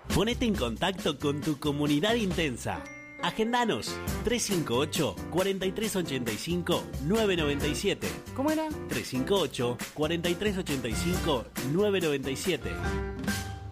Ponete en contacto con tu comunidad intensa. Agendanos 358-4385-997. ¿Cómo era? 358-4385-997.